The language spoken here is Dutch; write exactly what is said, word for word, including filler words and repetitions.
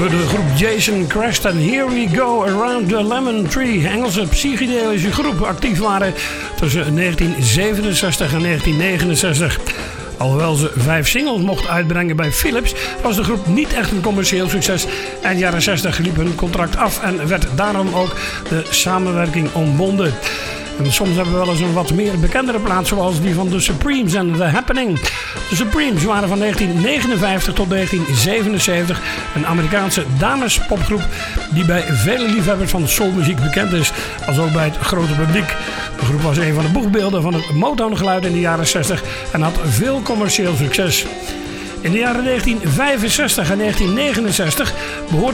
hoorde de groep Jason Crest en Here We Go Around the Lemon Tree. Engelse psychedelische groep, actief waren tussen negentien zevenenzestig en negentien negenenzestig. Alhoewel ze vijf singles mocht uitbrengen bij Philips, was de groep niet echt een commercieel succes. Eind jaren zestig liep hun contract af en werd daarom ook de samenwerking ontbonden. En soms hebben we wel eens een wat meer bekendere plaat, zoals die van The Supremes en The Happening. The Supremes waren van negentien negenenvijftig tot negentien zevenenzeventig een Amerikaanse damespopgroep die bij vele liefhebbers van soulmuziek bekend is, als ook bij het grote publiek. De groep was een van de boegbeelden van het Motown-geluid in de jaren zestig en had veel commercieel succes. In de jaren negentien vijfenzestig en negentien negenenzestig behoorde